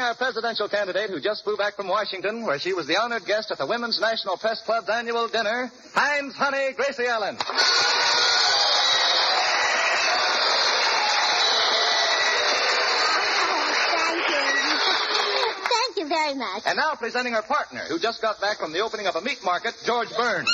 our presidential candidate who just flew back from Washington, where she was the honored guest at the Women's National Press Club's annual dinner, Heinz Honey Gracie Allen. Thank you very much. And now presenting her partner, who just got back from the opening of a meat market, George Burns.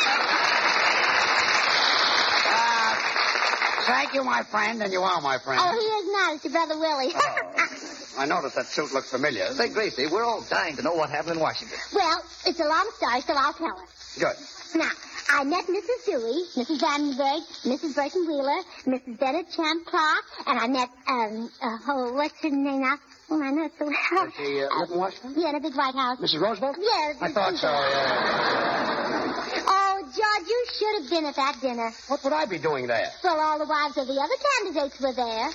Thank you, my friend, and you are my friend. Oh, he is not. It's your brother Willie. I noticed that suit looks familiar. Say, Gracie, we're all dying to know what happened in Washington. Well, it's a long story, so I'll tell it. Good. Now, I met Mrs. Dewey, Mrs. Vandenberg, Mrs. Burton Wheeler, Mrs. Bennett Champ Clark, and I met, what's her name now? Oh, I know it so well. Does she live in Washington? Yeah, in a big White House. Mrs. Roosevelt? Yes. I thought so, yeah. Oh, George, you should have been at that dinner. What would I be doing there? Well, all the wives of the other candidates were there.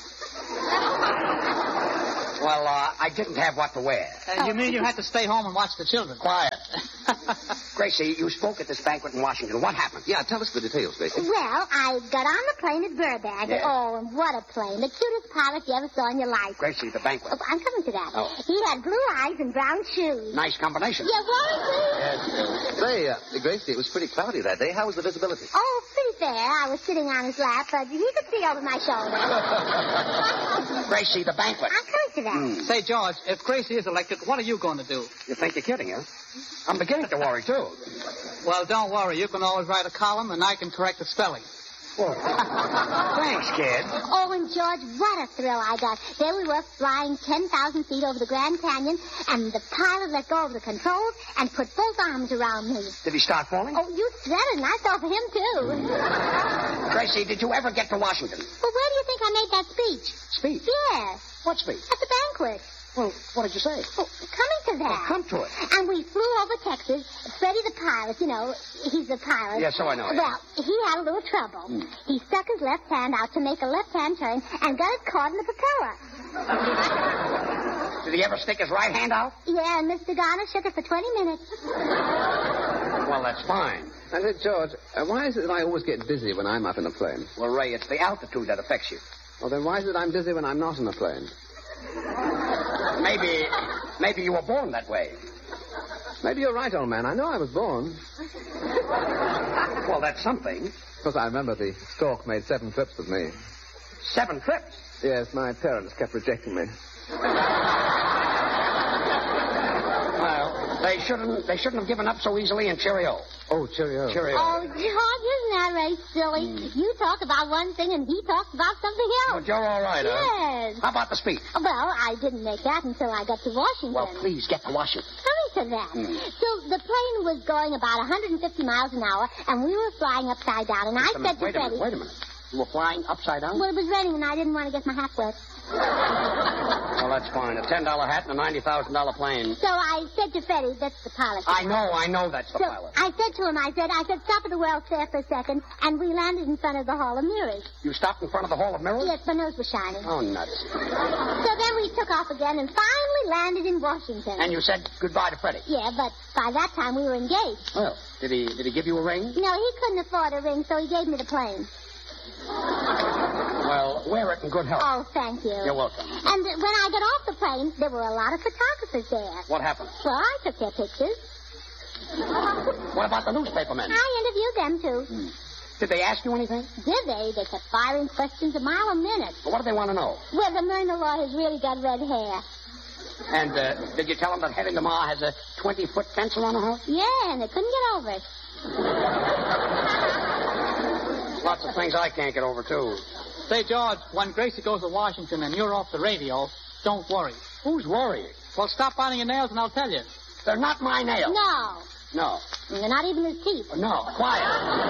Well, I didn't have what to wear. You mean you had to stay home and watch the children? Quiet. Gracie, you spoke at this banquet in Washington. What happened? Yeah, tell us the details, Gracie. Well, I got on the plane at Burbank. Yeah. Oh, and what a plane. The cutest pilot you ever saw in your life. Gracie, the banquet. Oh, I'm coming to that. Oh. He had blue eyes and brown shoes. Nice combination. Yeah, what? Say, Gracie, it was pretty cloudy that day. How was the visibility? Oh, pretty fair. I was sitting on his lap, but he could see over my shoulder. Gracie, the banquet. I'm coming to that. Say, George, if Gracie is elected, what are you going to do? You think you're kidding, huh? I'm beginning to worry, too. Well, don't worry. You can always write a column, and I can correct the spelling. Well, thanks, kid. Oh, and George, what a thrill I got. There we were flying 10,000 feet over the Grand Canyon, and the pilot let go of the controls and put both arms around me. Did he start falling? Oh, you said it, and I fell for him, too. Gracie, did you ever get to Washington? Well, where do you think I made that speech? Speech? Yes, What speech? at the banquet. Well, what did you say? Oh, coming to that. Well, come to it. And we flew over Texas. Freddie the pilot, you know, he's the pilot. Yeah, so I know. Well, he had a little trouble. He stuck his left hand out to make a left-hand turn and got it caught in the propeller. Did he ever stick his right hand out? Yeah, and Mr. Garner shook it for 20 minutes. Well, that's fine. I said, George, why is it that I always get dizzy when I'm up in a plane? Well, Ray, it's the altitude that affects you. Well, then why is it I'm dizzy when I'm not in a plane? Maybe you were born that way. Maybe you're right, old man. I know I was born. Well, that's something. Of course, I remember the stork made 7 trips with me. 7 trips? Yes, my parents kept rejecting me. Well, they shouldn't have given up so easily, and cheerio. Oh, cheerio. Cheerio. Oh, George, isn't that very silly? You talk about one thing and he talks about something else. But you're all right, huh? Yes. How about the speech? Well, I didn't make that until I got to Washington. Well, please get to Washington. Coming to that. So the plane was going about 150 miles an hour, and we were flying upside down. And I said to Freddie... Wait a minute. You were flying upside down? Well, it was raining, and I didn't want to get my hat wet. Well, that's fine. A $10 hat and a $90,000 plane. So I said to Freddie, that's the pilot. I know that's the So pilot. I said to him, I said, stop at the World's Fair for a second, and we landed in front of the Hall of Mirrors. You stopped in front of the Hall of Mirrors? Yes, my nose was shining. Oh, nuts. So then we took off again and finally landed in Washington. And you said goodbye to Freddie? Yeah, but by that time we were engaged. Well, did he give you a ring? No, he couldn't afford a ring, so he gave me the plane. Well, wear it in good health. Oh, thank you. You're welcome. And when I got off the plane, there were a lot of photographers there. What happened? Well, I took their pictures. What about the newspapermen? I interviewed them, too. Did they ask you anything? Did they? They kept firing questions a mile a minute. Well, what do they want to know? Whether Myrna Law has really got red hair. And did you tell them that Hetty Lamar has a 20-foot fence around her house? Yeah, and they couldn't get over it. Lots of things I can't get over, too. Say, George, when Gracie goes to Washington and you're off the radio, don't worry. Who's worrying? Well, stop biting your nails and I'll tell you. They're not my nails. No. No. And they're not even his teeth. No. Quiet.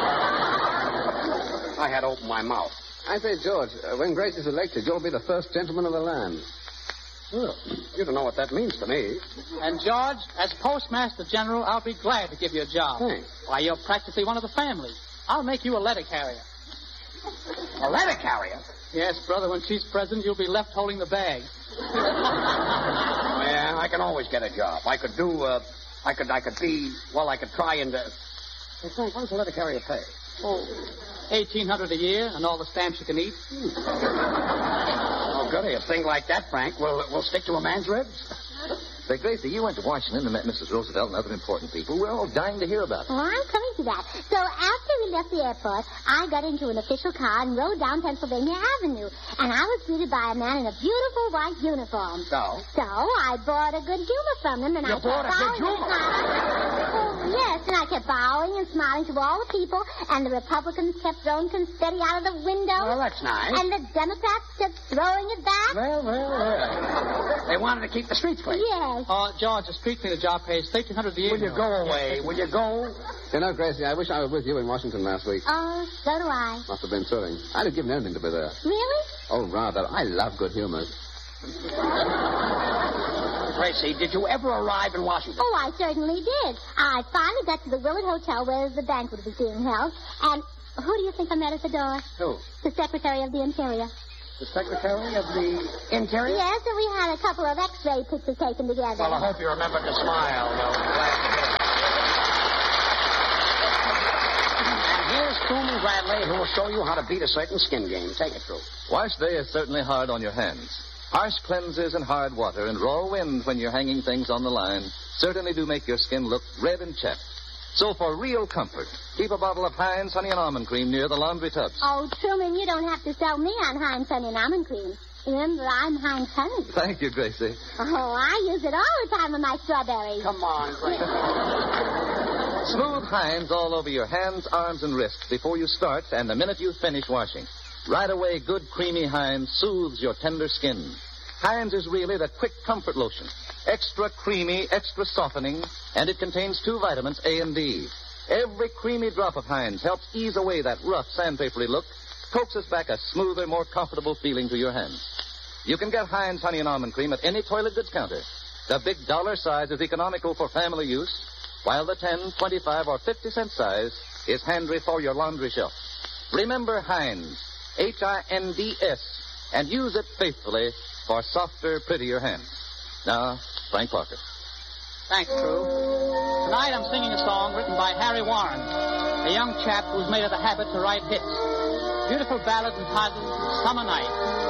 I had to open my mouth. I say, George, when Grace is elected, you'll be the first gentleman of the land. Well, you don't know what that means to me. And, George, as Postmaster General, I'll be glad to give you a job. Thanks. Why, you're practically one of the family. I'll make you a letter carrier. A letter carrier? Yes, brother, when she's president, you'll be left holding the bag. Yeah, I can always get a job. I could I could try and... Hey, Frank, what does a letter carrier pay? Oh, $1,800 a year and all the stamps you can eat. Oh, goody. A thing like that, Frank, will stick to a man's ribs. Say, Gracie, you went to Washington and met Mrs. Roosevelt and other important people. We're all dying to hear about it. Well, I'm coming to that. So after we left the airport, I got into an official car and rode down Pennsylvania Avenue. And I was greeted by a man in a beautiful white uniform. So I bought a good humor from him, and I kept bowing and smiling. Yes, and I kept bowing and smiling to all the people, and the Republicans kept throwing confetti out of the window. Well, that's nice. And the Democrats kept throwing it back. Well. They wanted to keep the streets clean. Yes. George, the street cleaner job pays $1,300 a year. Will you go away? Will you go? You know, Gracie, I wish I was with you in Washington last week. Oh, so do I. Must have been thrilling. I'd have given anything to be there. Really? Oh, rather. I love good humor. Gracie, did you ever arrive in Washington? Oh, I certainly did. I finally got to the Willard Hotel where the banquet was being held. And who do you think I met at the door? Who? The Secretary of the Interior. The Secretary of the Interior? Yes, and we had a couple of X-ray pictures taken together. Well, I hope you remembered to smile, though. And here's Truman Bradley, who will show you how to beat a certain skin game. Take it, True. Wash day is certainly hard on your hands. Harsh cleanses and hard water and raw wind when you're hanging things on the line certainly do make your skin look red and chapped. So for real comfort, keep a bottle of Heinz Honey and Almond Cream near the laundry tubs. Oh, Truman, you don't have to sell me on Heinz Honey and Almond Cream. Remember, I'm Heinz Honey. Thank you, Gracie. Oh, I use it all the time on my strawberries. Come on, Gracie. Smooth Heinz all over your hands, arms, and wrists before you start and the minute you finish washing. Right away, good creamy Heinz soothes your tender skin. Heinz is really the quick comfort lotion. Extra creamy, extra softening, and it contains 2 vitamins, A and D. Every creamy drop of Heinz helps ease away that rough, sandpapery look, coaxes back a smoother, more comfortable feeling to your hands. You can get Heinz Honey and Almond Cream at any toilet goods counter. The big dollar size is economical for family use, while the 10, 25, or 50-cent size is handy for your laundry shelf. Remember Heinz, H-I-N-D-S, and use it faithfully for softer, prettier hands. Now, Frank Parker. Thanks, True. Tonight I'm singing a song written by Harry Warren, a young chap who's made it a habit to write hits. Beautiful ballad entitled Summer Night.